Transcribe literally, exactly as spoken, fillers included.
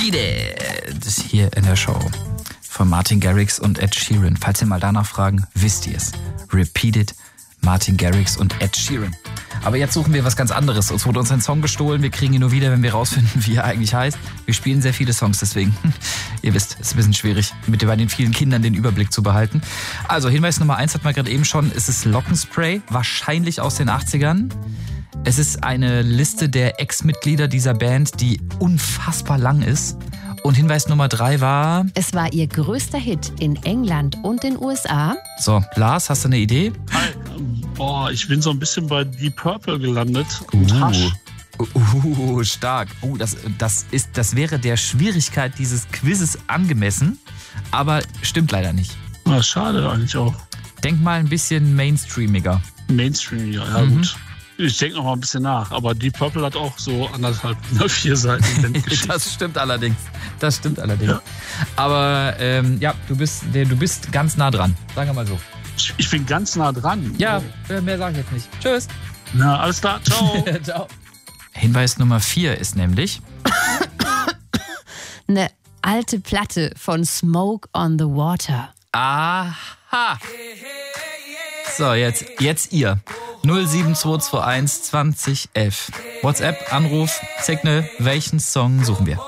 Repeated hier in der Show von Martin Garrix und Ed Sheeran. Falls ihr mal danach fragen, wisst ihr es. Repeated, Martin Garrix und Ed Sheeran. Aber jetzt suchen wir was ganz anderes. Uns wurde uns ein Song gestohlen. Wir kriegen ihn nur wieder, wenn wir rausfinden, wie er eigentlich heißt. Wir spielen sehr viele Songs, deswegen, ihr wisst, es ist ein bisschen schwierig, mit bei den vielen Kindern den Überblick zu behalten. Also Hinweis Nummer eins hat man gerade eben schon. Es ist Lockenspray, wahrscheinlich aus den achtzigern. Es ist eine Liste der Ex-Mitglieder dieser Band, die unfassbar lang ist. Und Hinweis Nummer drei war... Es war ihr größter Hit in England und den U S A. So, Lars, hast du eine Idee? Boah, ich bin so ein bisschen bei Deep Purple gelandet. Uh, uh, stark. Uh, das, das, ist, das wäre der Schwierigkeit dieses Quizzes angemessen, aber stimmt leider nicht. Na, schade eigentlich auch. Denk mal ein bisschen mainstreamiger. Mainstream, ja, ja Mhm. gut. Ich denke noch mal ein bisschen nach, aber Deep Purple hat auch so anderthalb, vier Seiten. Das stimmt allerdings. Das stimmt allerdings. Ja. Aber ähm, ja, du bist, du bist ganz nah dran. Sagen wir mal so. Ich, ich bin ganz nah dran. Ja, mehr sage ich jetzt nicht. Tschüss. Na, alles klar. Ciao. Ciao. Hinweis Nummer vier ist nämlich... Eine alte Platte von Smoke on the Water. Aha. So, jetzt, jetzt ihr. null sieben zwei zwei eins zwanzig elf. WhatsApp, Anruf, Signal. Welchen Song suchen wir?